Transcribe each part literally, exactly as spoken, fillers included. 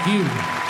Thank you.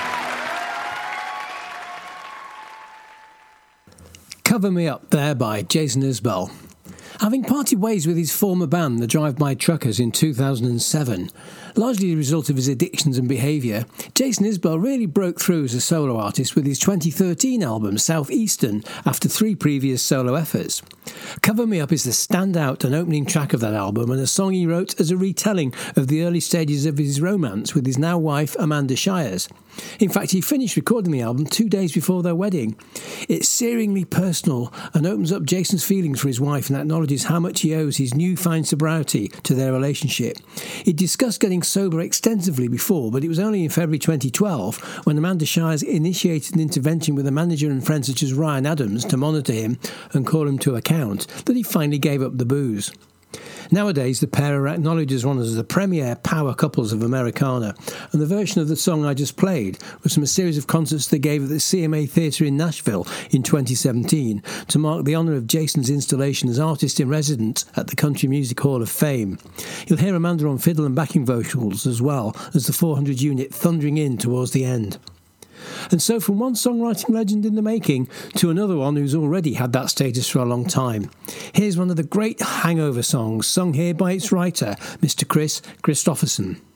Cover Me Up there by Jason Isbell. Having parted ways with his former band, the Drive-By Truckers, in two thousand seven, largely the result of his addictions and behaviour, Jason Isbell really broke through as a solo artist with his twenty thirteen album, Southeastern, after three previous solo efforts. Cover Me Up is the standout and opening track of that album, and a song he wrote as a retelling of the early stages of his romance with his now wife, Amanda Shires. In fact, he finished recording the album two days before their wedding. It's searingly personal and opens up Jason's feelings for his wife and acknowledges how much he owes his newfound sobriety to their relationship. He discussed getting sober extensively before, but it was only in February twenty twelve, when Amanda Shires initiated an intervention with a manager and friends such as Ryan Adams to monitor him and call him to account, that he finally gave up the booze. Nowadays, the pair are acknowledged as one of the premier power couples of Americana, and the version of the song I just played was from a series of concerts they gave at the C M A Theatre in Nashville in twenty seventeen to mark the honour of Jason's installation as artist-in-residence at the Country Music Hall of Fame. You'll hear Amanda on fiddle and backing vocals, as well as the four hundred unit thundering in towards the end. And so from one songwriting legend in the making to another one who's already had that status for a long time. Here's one of the great hangover songs, sung here by its writer, Mister Chris Christopherson.